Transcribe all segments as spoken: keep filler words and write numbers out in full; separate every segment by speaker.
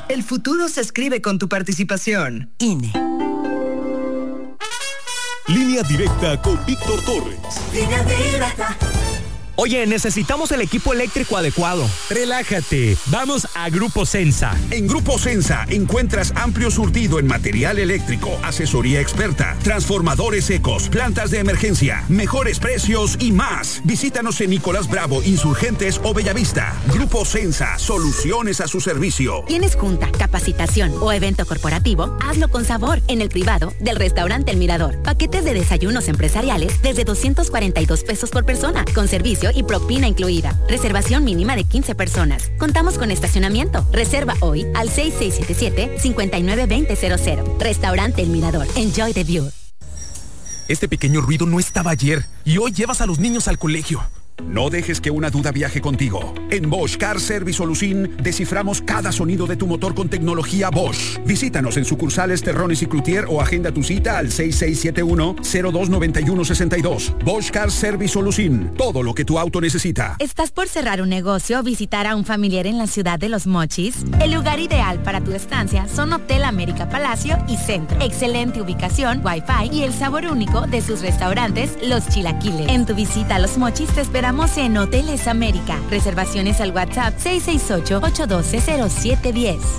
Speaker 1: El futuro se escribe con tu participación. I N E.
Speaker 2: Línea directa con Víctor Torres.
Speaker 3: Línea directa.
Speaker 4: Oye, necesitamos el equipo eléctrico adecuado.
Speaker 5: Relájate, vamos a Grupo Sensa.
Speaker 6: En Grupo Sensa encuentras amplio surtido en material eléctrico, asesoría experta, transformadores secos, plantas de emergencia, mejores precios y más. Visítanos en Nicolás Bravo, Insurgentes o Bellavista. Grupo Sensa, soluciones a su servicio.
Speaker 7: ¿Tienes junta, capacitación o evento corporativo? Hazlo con sabor en el privado del restaurante El Mirador. Paquetes de desayunos empresariales desde doscientos cuarenta y dos pesos por persona, con servicio y propina incluida. Reservación mínima de quince personas. Contamos con estacionamiento. Reserva hoy al seis seis siete siete, cinco nueve dos cero cero cero. Restaurante El Mirador. Enjoy the view.
Speaker 4: Este pequeño ruido no estaba ayer y hoy llevas a los niños al colegio.
Speaker 6: No dejes que una duda viaje contigo. En Bosch Car Service Solution desciframos cada sonido de tu motor con tecnología Bosch. Visítanos en sucursales Terrones y Cloutier o agenda tu cita al seis seis siete uno, cero dos nueve uno seis dos. Bosch Car Service Solution. Todo lo que tu auto necesita.
Speaker 7: ¿Estás por cerrar un negocio o visitar a un familiar en la ciudad de Los Mochis? El lugar ideal para tu estancia son Hotel América Palacio y Centro. Excelente ubicación, wifi y el sabor único de sus restaurantes, Los Chilaquiles. En tu visita a Los Mochis te esperamos en Hoteles América. Reservaciones al WhatsApp seis seis ocho, ocho uno dos, cero siete uno cero.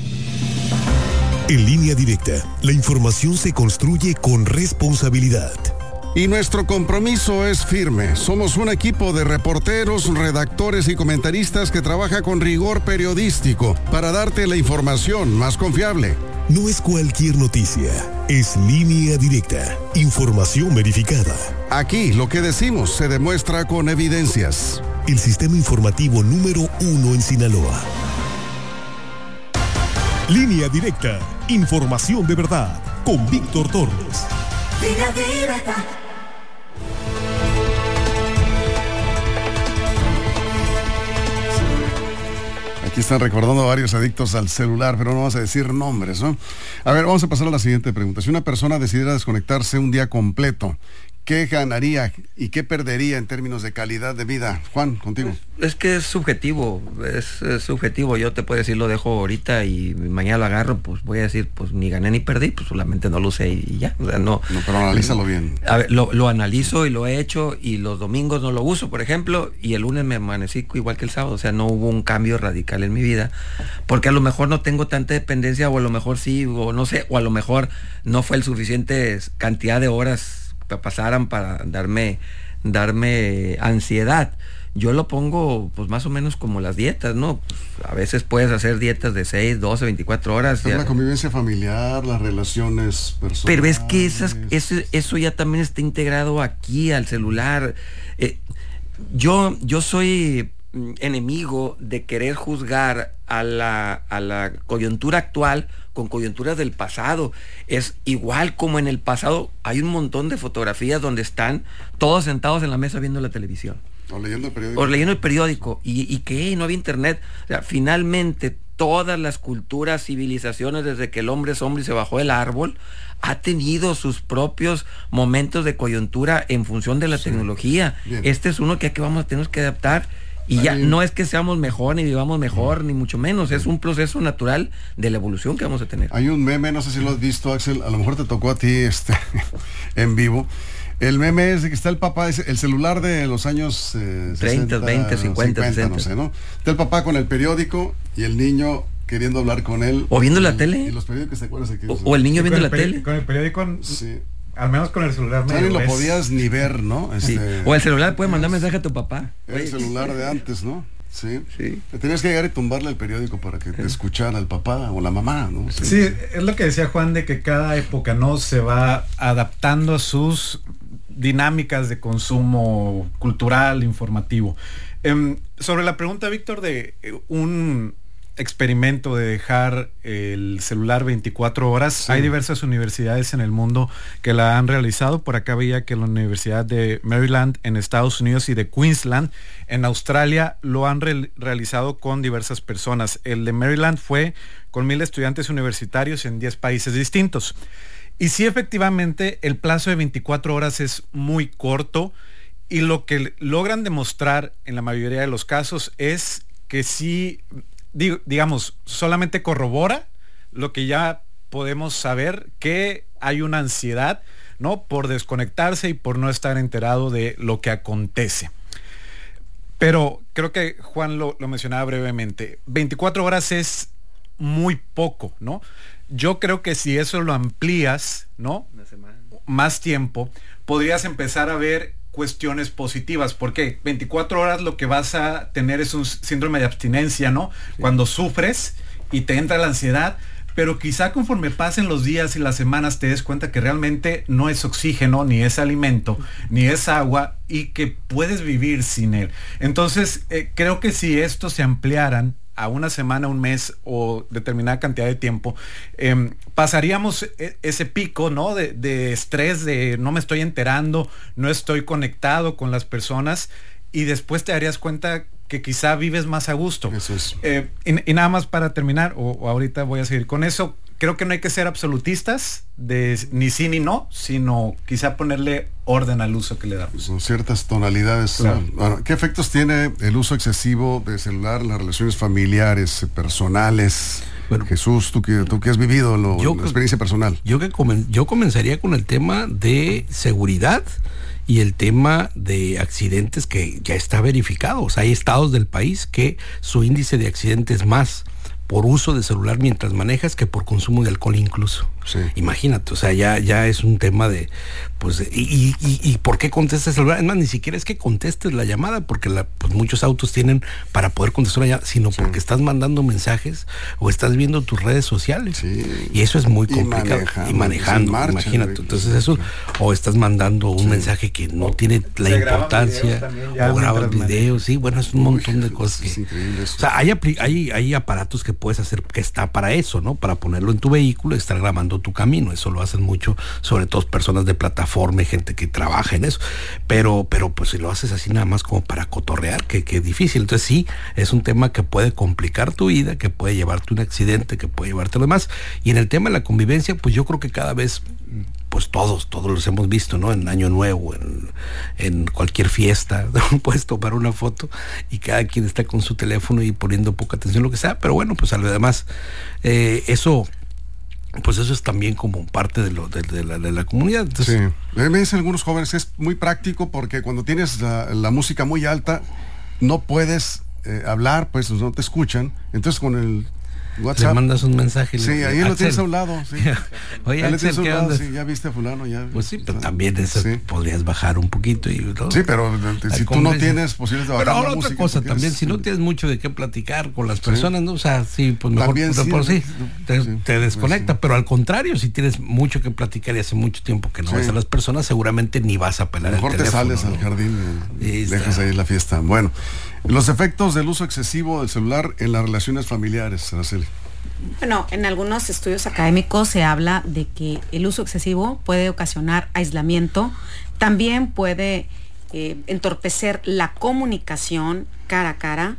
Speaker 2: En Línea Directa, la información se construye con responsabilidad.
Speaker 8: Y nuestro compromiso es firme. Somos un equipo de reporteros, redactores y comentaristas que trabaja con rigor periodístico para darte la información más confiable.
Speaker 2: No es cualquier noticia, es Línea Directa, información verificada.
Speaker 8: Aquí lo que decimos se demuestra con evidencias.
Speaker 2: El sistema informativo número uno en Sinaloa. Línea Directa, información de verdad, con Víctor Torres.
Speaker 3: Línea directa.
Speaker 8: Aquí están recordando a varios adictos al celular, pero no vamos a decir nombres, ¿no? A ver, vamos a pasar a la siguiente pregunta. Si una persona decidiera desconectarse un día completo, ¿qué ganaría y qué perdería en términos de calidad de vida? Juan, contigo.
Speaker 9: Es que es subjetivo, es, es subjetivo. Yo te puedo decir, lo dejo ahorita y mañana lo agarro, pues voy a decir, pues ni gané ni perdí, pues solamente no lo usé y ya. O sea, no,
Speaker 8: no, pero analízalo bien.
Speaker 9: A ver, lo, lo analizo y lo he hecho y los domingos no lo uso, por ejemplo, y el lunes me amanecí igual que el sábado. O sea, no hubo un cambio radical en mi vida, porque a lo mejor no tengo tanta dependencia, o a lo mejor sí, o no sé, o a lo mejor no fue el suficiente cantidad de horas que pasaran para darme, darme ansiedad. Yo lo pongo pues más o menos como las dietas, ¿no? Pues, a veces puedes hacer dietas de seis, doce, veinticuatro horas.
Speaker 8: Es la convivencia familiar, las relaciones personales.
Speaker 9: Pero es que esas, eso, eso ya también está integrado aquí al celular. Eh, yo, yo soy enemigo de querer juzgar a la, a la coyuntura actual con coyunturas del pasado. Es igual como en el pasado hay un montón de fotografías donde están todos sentados en la mesa viendo la televisión.
Speaker 8: O leyendo el periódico.
Speaker 9: O leyendo el periódico. ¿Y, y qué? No había internet. O sea, finalmente todas las culturas, civilizaciones, desde que el hombre es hombre y se bajó del árbol, ha tenido sus propios momentos de coyuntura en función de la sí. tecnología. Bien. Este es uno que aquí vamos a tener que adaptar. Y ya no es que seamos mejor, ni vivamos mejor, ni mucho menos. Es un proceso natural de la evolución que vamos a tener.
Speaker 8: Hay un meme, no sé si lo has visto, Axel, a lo mejor te tocó a ti este en vivo. El meme es de que está el papá, el celular de los años eh,
Speaker 9: treinta, veinte, cincuenta, sesenta.
Speaker 8: No sé, ¿no? Está el papá con el periódico y el niño queriendo hablar con él.
Speaker 9: O viendo
Speaker 8: y,
Speaker 9: la tele.
Speaker 8: Y los periódicos, ¿te acuerdas? De que
Speaker 9: o, o el niño viendo la tele.
Speaker 10: Con el periódico, sí. Al menos con el celular.
Speaker 8: O sea, ni lo ves. Podías ni ver, ¿no?
Speaker 9: Este, sí. O el celular puede mandar mensaje a tu papá.
Speaker 8: El celular de antes, ¿no? Sí.
Speaker 9: sí.
Speaker 8: Te tenías que llegar y tumbarle el periódico para que te escuchara el papá o la mamá, ¿no?
Speaker 10: Sí. sí, es lo que decía Juan, de que cada época, ¿no? Se va adaptando a sus dinámicas de consumo cultural, informativo. Eh, sobre la pregunta, Víctor, de eh, un experimento de dejar el celular veinticuatro horas, sí. Hay diversas universidades en el mundo que la han realizado. Por acá veía que la Universidad de Maryland en Estados Unidos y de Queensland en Australia lo han re- realizado con diversas personas. El de Maryland fue con mil estudiantes universitarios en diez países distintos. Y sí, efectivamente, el plazo de veinticuatro horas es muy corto, y lo que logran demostrar en la mayoría de los casos es que sí di- digamos, solamente corrobora lo que ya podemos saber, que hay una ansiedad, ¿no?, por desconectarse y por no estar enterado de lo que acontece. Pero creo que Juan lo, lo mencionaba brevemente. veinticuatro horas es muy poco, ¿no? Yo creo que si eso lo amplías, ¿no?,
Speaker 9: Una semana.
Speaker 10: más tiempo, podrías empezar a ver cuestiones positivas, porque veinticuatro horas lo que vas a tener es un síndrome de abstinencia, ¿no? Sí. Cuando sufres y te entra la ansiedad, pero quizá conforme pasen los días y las semanas te des cuenta que realmente no es oxígeno, ni es alimento, ni es agua, y que puedes vivir sin él. Entonces, eh, creo que si esto se ampliaran a una semana, un mes o determinada cantidad de tiempo, eh, pasaríamos ese pico, ¿no?, de, de estrés, de no me estoy enterando, no estoy conectado con las personas, y después te darías cuenta que quizá vives más a gusto.
Speaker 8: Eso es.
Speaker 10: Eh, y, y nada más para terminar, o, o ahorita voy a seguir con eso, creo que no hay que ser absolutistas de ni sí ni no, sino quizá ponerle orden al uso que le damos.
Speaker 8: Con ciertas tonalidades.
Speaker 10: Claro.
Speaker 8: Bueno, ¿qué efectos tiene el uso excesivo de celular en las relaciones familiares, personales? Bueno, Jesús, tú que, tú que has vivido lo,
Speaker 11: yo,
Speaker 8: la experiencia personal.
Speaker 11: Yo, que comen, yo comenzaría con el tema de seguridad y el tema de accidentes, que ya está verificado. O sea, hay estados del país que su índice de accidentes es más por uso de celular mientras manejas que por consumo de alcohol incluso. Sí. Imagínate, o sea, ya, ya es un tema de, pues, y, y, y ¿por qué contestas el celular? Es más, ni siquiera es que contestes la llamada, porque la, pues, muchos autos tienen para poder contestar una llamada, sino sí. porque estás mandando mensajes o estás viendo tus redes sociales. Sí. Y eso es muy complicado. Y manejando, y manejando marcha, imagínate. Entonces eso, o estás mandando un sí. mensaje que no tiene la Se importancia, también, o grabas videos, sí, bueno, es un Uy, montón de cosas que... O sea, hay, hay, hay aparatos que puedes hacer que está para eso, ¿no? Para ponerlo en tu vehículo y estar grabando tu camino. Eso lo hacen mucho, sobre todo personas de plataforma y gente que trabaja en eso. Pero, pero pues si lo haces así nada más como para cotorrear, que, que difícil. Entonces sí, es un tema que puede complicar tu vida, que puede llevarte a un accidente, que puede llevarte a lo demás. Y en el tema de la convivencia, pues yo creo que cada vez, pues todos, todos los hemos visto, ¿no? En Año Nuevo, en, en cualquier fiesta, puedes tomar una foto y cada quien está con su teléfono y poniendo poca atención, lo que sea. Pero bueno, pues a lo demás, eh, eso... pues eso es también como parte de lo de, de, la, de la comunidad. Entonces,
Speaker 8: sí, me dicen algunos jóvenes, es muy práctico porque cuando tienes la, la música muy alta no puedes eh, hablar, pues no te escuchan, entonces con el WhatsApp
Speaker 11: le mandas un mensaje.
Speaker 8: Sí, ahí Axel, lo tienes a un lado. Sí.
Speaker 11: Oye,
Speaker 8: ahí
Speaker 11: Axel,
Speaker 8: ¿qué onda? Sí, ya viste a fulano, ya.
Speaker 11: Pues sí, pero también eso sí. podrías bajar un poquito y todo.
Speaker 8: Sí, pero si tú no tienes posibilidades de bajar
Speaker 11: pero ahora
Speaker 8: la
Speaker 11: otra
Speaker 8: música,
Speaker 11: cosa también,
Speaker 8: es,
Speaker 11: si no tienes mucho de qué platicar con las personas, sí. ¿no? O sea, sí, pues mejor
Speaker 8: también,
Speaker 11: por,
Speaker 8: sí,
Speaker 11: por sí, te,
Speaker 8: sí,
Speaker 11: te desconecta,
Speaker 8: sí.
Speaker 11: pero al contrario, si tienes mucho que platicar y hace mucho tiempo que no sí. ves a las personas, seguramente ni vas a pelar
Speaker 8: mejor
Speaker 11: el teléfono.
Speaker 8: Mejor te sales ¿no? al jardín y, y dejas ahí la fiesta. Bueno, los efectos del uso excesivo del celular en las relaciones familiares, Araceli.
Speaker 12: Bueno, en algunos estudios académicos se habla de que el uso excesivo puede ocasionar aislamiento, también puede eh, entorpecer la comunicación cara a cara,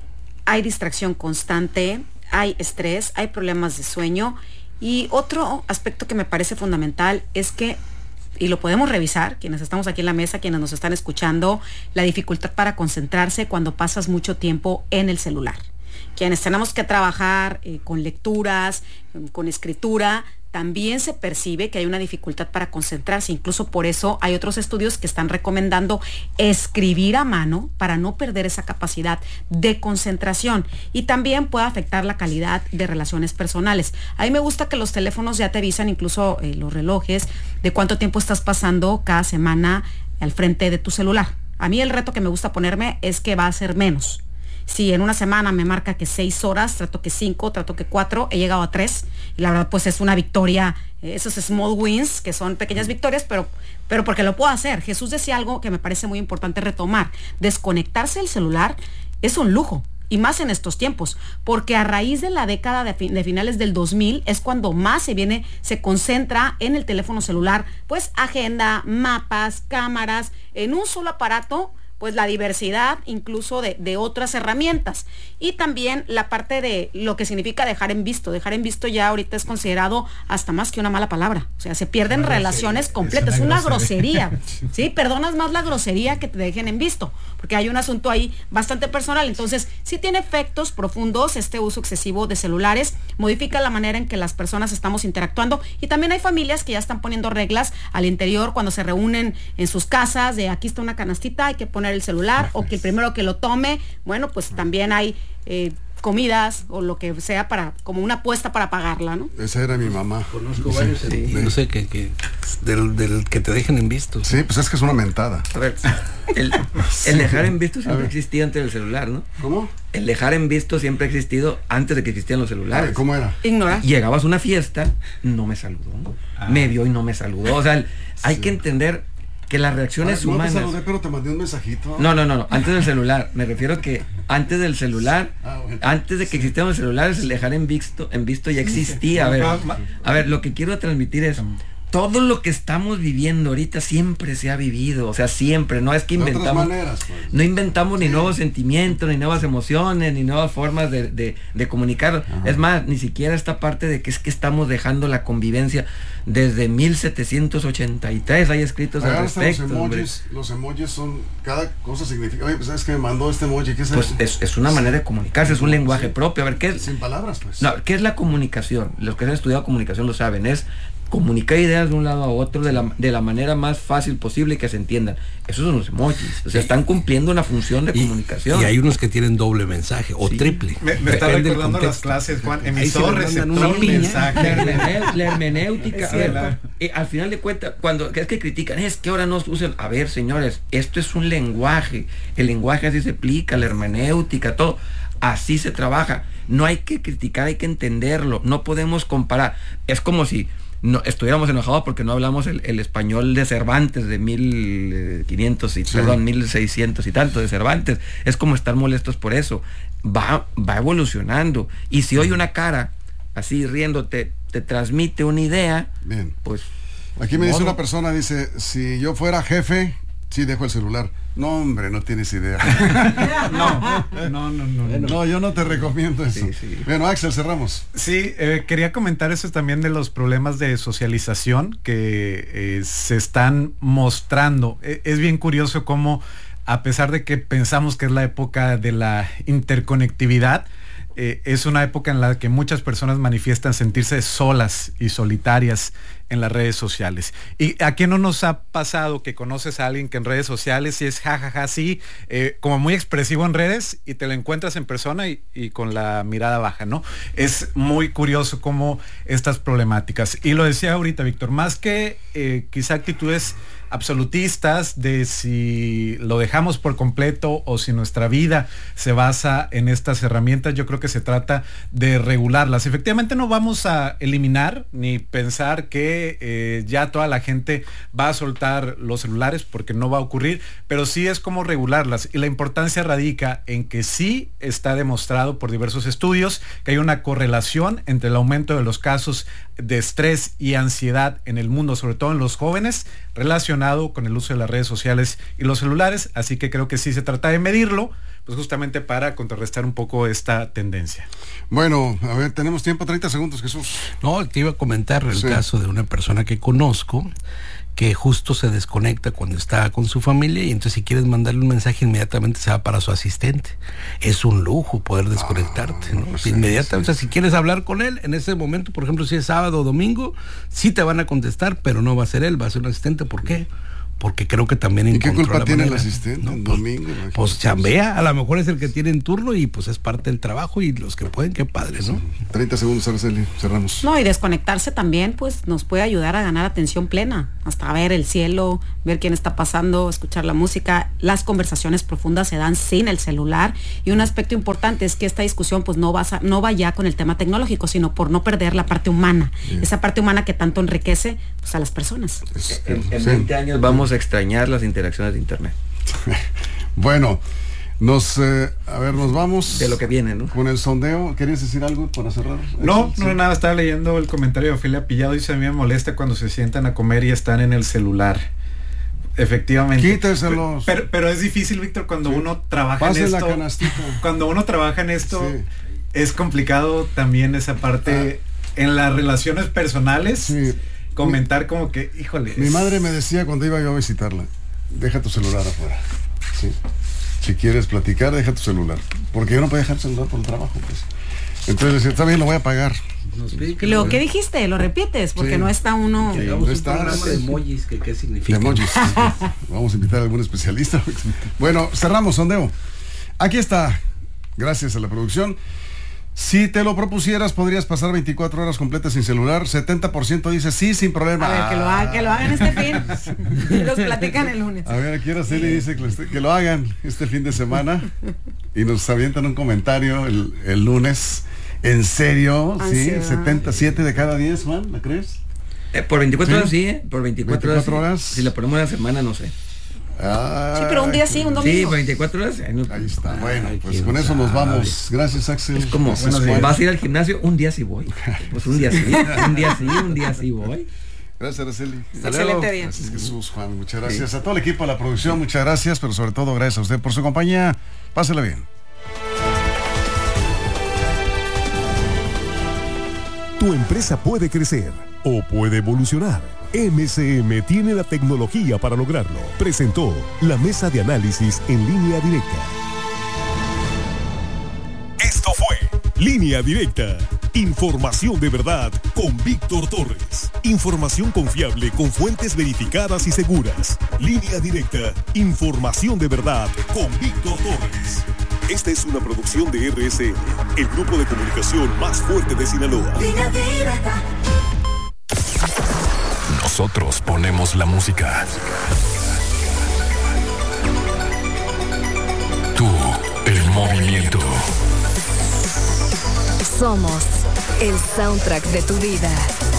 Speaker 12: hay distracción constante, hay estrés, hay problemas de sueño, y otro aspecto que me parece fundamental es que, y lo podemos revisar, quienes estamos aquí en la mesa, quienes nos están escuchando, la dificultad para concentrarse cuando pasas mucho tiempo en el celular. Quienes tenemos que trabajar eh, con lecturas, con escritura, también se percibe que hay una dificultad para concentrarse. Incluso por eso hay otros estudios que están recomendando escribir a mano para no perder esa capacidad de concentración. Y también puede afectar la calidad de relaciones personales. A mí me gusta que los teléfonos ya te avisan, incluso eh, los relojes, de cuánto tiempo estás pasando cada semana al frente de tu celular. A mí el reto que me gusta ponerme es que va a ser menos. Si en una semana me marca que seis horas, trato que cinco, trato que cuatro, he llegado a tres. Y la verdad, pues es una victoria, eh, esos small wins, que son pequeñas victorias, pero, pero porque lo puedo hacer. Jesús decía algo que me parece muy importante retomar. Desconectarse del celular es un lujo. Y más en estos tiempos, porque a raíz de la década de, de finales del dos mil es cuando más se viene, se concentra en el teléfono celular, pues agenda, mapas, cámaras, en un solo aparato, pues la diversidad incluso de, de otras herramientas. Y también la parte de lo que significa dejar en visto. Dejar en visto ya ahorita es considerado hasta más que una mala palabra. O sea, se pierden relaciones completas. Es una, es una grosería. grosería. ¿Sí? Perdonas más la grosería que te dejen en visto. Porque hay un asunto ahí bastante personal. Entonces, sí tiene efectos profundos este uso excesivo de celulares. Modifica la manera en que las personas estamos interactuando. Y también hay familias que ya están poniendo reglas al interior cuando se reúnen en sus casas. De aquí está una canastita, hay que poner el celular. O que el primero que lo tome, bueno, pues también hay eh, comidas o lo que sea para, como una apuesta para pagarla, ¿no?
Speaker 8: Esa era mi mamá.
Speaker 11: Conozco varios, sí, sí. No sé, que, que del, del que te dejen en visto.
Speaker 8: Sí, pues es que es una mentada.
Speaker 9: A ver, el, el dejar en visto siempre existía antes del celular, ¿no?
Speaker 8: ¿Cómo?
Speaker 9: El dejar en visto siempre ha existido antes de que existían los celulares.
Speaker 8: Ver, ¿cómo era?
Speaker 12: Ignorar.
Speaker 9: Llegabas a una fiesta, no me saludó. Ah. Me vio y no me saludó. O sea, el, hay sí. que entender que las reacciones
Speaker 8: ah, no
Speaker 9: humanas...
Speaker 8: No te saludé, pero te mandé un mensajito.
Speaker 9: No, no, no, no, antes del celular. Me refiero a que antes del celular, ah, bueno. antes de que sí. existieran los celulares, el dejar en visto, en visto ya existía. A ver, a ver, lo que quiero transmitir es... Todo lo que estamos viviendo ahorita siempre se ha vivido, o sea, siempre, no es que inventamos, maneras, pues. no inventamos sí. ni nuevos sentimientos, ni nuevas emociones, ni nuevas formas de, de, de comunicar. Ajá. Es más, ni siquiera esta parte de que es que estamos dejando la convivencia desde mil setecientos ochenta y tres, hay escritos al respecto.
Speaker 8: Los emojis, los emojis son, cada cosa significa, oye, pues sabes que me mandó este emoji, ¿qué es
Speaker 9: pues
Speaker 8: eso?
Speaker 9: Es, es una manera de comunicarse, es un lenguaje sí. propio. A ver, ¿qué es?
Speaker 8: Sin palabras, pues.
Speaker 9: No, ¿qué es la comunicación? Los que han estudiado comunicación lo saben, es comunicar ideas de un lado a otro de la, de la manera más fácil posible y que se entiendan. Esos son los emojis. O sea, están cumpliendo una función de
Speaker 11: y,
Speaker 9: comunicación.
Speaker 11: Y hay unos que tienen doble mensaje o sí. triple.
Speaker 10: Me, me está recordando las clases, Juan. Emisor, receptor, mensaje.
Speaker 9: La, la hermenéutica. A ver, eh, al final de cuentas, cuando es que critican, es que ahora no usan. A ver, señores, esto es un lenguaje. El lenguaje así se aplica, la hermenéutica, todo. Así se trabaja. No hay que criticar, hay que entenderlo. No podemos comparar. Es como si no estuviéramos enojados porque no hablamos el, el español de Cervantes de mil quinientos y sí. perdón mil seiscientos y tanto de Cervantes. Es como estar molestos por eso. Va va evolucionando y si hoy una cara así riéndote te transmite una idea,
Speaker 8: bien,
Speaker 9: pues
Speaker 8: aquí me modo. dice una persona, dice, si yo fuera jefe, sí dejo el celular. No, hombre, no tienes idea.
Speaker 10: no, no, no, no,
Speaker 8: no. No, yo no te recomiendo eso. Sí, sí. Bueno, Axel, cerramos.
Speaker 10: Sí, eh, quería comentar eso también de los problemas de socialización que eh, se están mostrando. Eh, es bien curioso cómo, a pesar de que pensamos que es la época de la interconectividad, eh, es una época en la que muchas personas manifiestan sentirse solas y solitarias en las redes sociales. ¿Y a quién no nos ha pasado que conoces a alguien que en redes sociales y es jajaja, ja, ja, sí, eh, como muy expresivo en redes y te lo encuentras en persona y, y con la mirada baja, ¿no? Es muy curioso cómo estas problemáticas. Y lo decía ahorita, Víctor, más que eh, quizá actitudes absolutistas de si lo dejamos por completo o si nuestra vida se basa en estas herramientas, yo creo que se trata de regularlas. Efectivamente no vamos a eliminar ni pensar que eh, ya toda la gente va a soltar los celulares, porque no va a ocurrir, pero sí es como regularlas, y la importancia radica en que sí está demostrado por diversos estudios que hay una correlación entre el aumento de los casos de estrés y ansiedad en el mundo, sobre todo en los jóvenes, relacionado con el uso de las redes sociales y los celulares. Así que creo que sí se trata de medirlo, pues justamente para contrarrestar un poco esta tendencia.
Speaker 8: Bueno, a ver, tenemos tiempo, treinta segundos, Jesús.
Speaker 11: No, te iba a comentar el sí. caso de una persona que conozco que justo se desconecta cuando está con su familia, y entonces si quieres mandarle un mensaje inmediatamente se va para su asistente. Es un lujo poder desconectarte, ah, ¿no? no sé, inmediatamente, sí. o sea, si quieres hablar con él en ese momento, por ejemplo, si es sábado o domingo, sí te van a contestar, pero no va a ser él, va a ser un asistente. ¿Por qué? Porque creo que también
Speaker 8: ¿Y qué culpa tiene el asistente?
Speaker 11: ¿no?
Speaker 8: El
Speaker 11: Pues,
Speaker 8: domingo,
Speaker 11: pues chambea, a lo mejor es el que tiene en turno y pues es parte del trabajo, y los que pueden, qué padre, ¿no?
Speaker 8: treinta segundos, Araceli, cerramos.
Speaker 12: No, y desconectarse también pues nos puede ayudar a ganar atención plena, hasta ver el cielo, ver quién está pasando, escuchar la música. Las conversaciones profundas se dan sin el celular, y un aspecto importante es que esta discusión pues no va, a, no va ya con el tema tecnológico, sino por no perder la parte humana, yeah. esa parte humana que tanto enriquece pues a las personas.
Speaker 9: Es, en, en sí. veinte años vamos a extrañar las interacciones de internet.
Speaker 8: Bueno, nos eh, a ver, nos vamos
Speaker 9: de lo que viene, ¿no?
Speaker 8: Con el sondeo. ¿Querías decir algo para cerrar?
Speaker 10: No,
Speaker 8: sí.
Speaker 10: no, nada, estaba leyendo el comentario de Ofelia Pillado, dice: a mí me molesta cuando se sientan a comer y están en el celular. Efectivamente.
Speaker 8: Quíteselos.
Speaker 10: Pero, pero es difícil, Víctor, cuando sí. uno trabaja
Speaker 8: Pase
Speaker 10: en esto.
Speaker 8: la canastita.
Speaker 10: Cuando uno trabaja en esto, sí. es complicado también esa parte ah. en las relaciones personales. Sí. Comentar como que, híjole.
Speaker 8: Mi es... madre me decía cuando iba yo a visitarla, deja tu celular afuera. Sí. Si quieres platicar, deja tu celular. Porque yo no puedo dejar el celular por el trabajo, pues. Entonces decía, está bien, lo voy a pagar.
Speaker 12: ¿Y luego qué dijiste? ¿Lo repites? Porque sí. no está uno...
Speaker 11: Que hagamos un está, programa de emojis, que qué significa.
Speaker 8: De emojis. Vamos a invitar a algún especialista. Bueno, cerramos, sondeo. Aquí está, gracias a la producción. Si te lo propusieras, podrías pasar veinticuatro horas completas sin celular. setenta por ciento dice sí, sin problema.
Speaker 12: A ver, que lo hagan, que lo hagan este fin. Los platican el lunes.
Speaker 8: A ver, aquí Araceli sí. dice que, que lo hagan este fin de semana. Y nos avientan un comentario el, el lunes. ¿En serio? Ansiedad. Sí, setenta y siete de cada diez, Juan, ¿la crees?
Speaker 9: Eh, por veinticuatro ¿Sí? horas sí, ¿eh? Por veinticuatro, veinticuatro horas,
Speaker 8: horas.
Speaker 9: Sí. Si lo ponemos una semana, no sé.
Speaker 8: Ah,
Speaker 12: sí, pero un día sí, un domingo.
Speaker 9: Sí, veinticuatro horas. Eh, no.
Speaker 8: Ahí está. Bueno, Ay, pues con eso nos vamos. Gracias, Axel.
Speaker 9: Es como, bueno, vas a ir al gimnasio, un día sí voy. Pues un día sí, un día sí, un día sí voy.
Speaker 8: Gracias, Araceli.
Speaker 12: Excelente día.
Speaker 8: Gracias, Jesús, Juan. Muchas gracias. Sí. A todo el equipo de la producción, muchas gracias, pero sobre todo gracias a usted por su compañía. Pásela bien.
Speaker 2: Tu empresa puede crecer o puede evolucionar. M C M tiene la tecnología para lograrlo. Presentó la mesa de análisis en Línea Directa. Esto fue Línea Directa. Información de verdad con Víctor Torres. Información confiable con fuentes verificadas y seguras. Línea Directa. Información de verdad con Víctor Torres. Esta es una producción de R S N, el grupo de comunicación más fuerte de Sinaloa.
Speaker 3: Línea Directa.
Speaker 2: Nosotros ponemos la música. Tú, el movimiento.
Speaker 13: Somos el soundtrack de tu vida.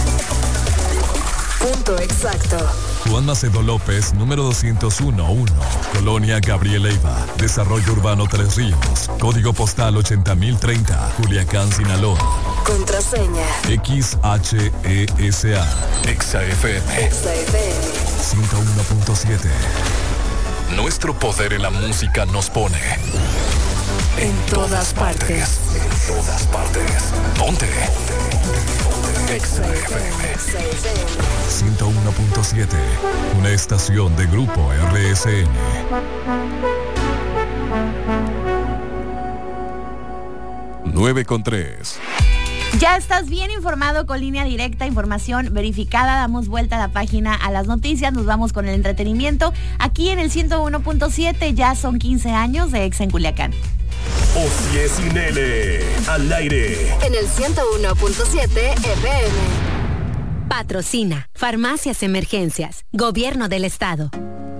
Speaker 13: Punto exacto.
Speaker 2: Juan Macedo López, número doscientos uno uno, Colonia Gabriel Leiva, Desarrollo Urbano Tres Ríos, Código Postal ochenta mil treinta, Culiacán, Sinaloa.
Speaker 13: Contraseña
Speaker 2: X H E S A, Exa F M,
Speaker 13: Exa F M
Speaker 2: ciento uno punto siete. Nuestro poder en la música nos pone
Speaker 13: en, en todas, todas partes. partes.
Speaker 2: En todas partes. Ponte. Exa F M ciento uno punto siete, una estación de Grupo R S N. nueve con tres.
Speaker 14: Ya estás bien informado con Línea Directa, información verificada. Damos vuelta a la página a las noticias, nos vamos con el entretenimiento. Aquí en el ciento uno punto siete ya son quince años de Exa en Culiacán.
Speaker 2: Osie sin N, al aire.
Speaker 13: En el ciento uno punto siete F M.
Speaker 7: Patrocina Farmacias Emergencias, Gobierno del Estado.